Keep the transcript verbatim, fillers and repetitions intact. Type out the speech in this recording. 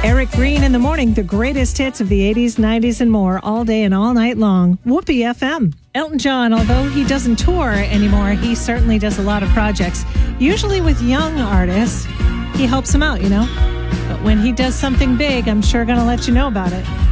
Eric Green in the morning, the greatest hits of the eighties, nineties, and more, all day and all night long. Whoopee F M. Elton John, although he doesn't tour anymore, he certainly does a lot of projects, usually with young artists. He helps them out, you know. But when he does something big, I'm sure going to let you know about it.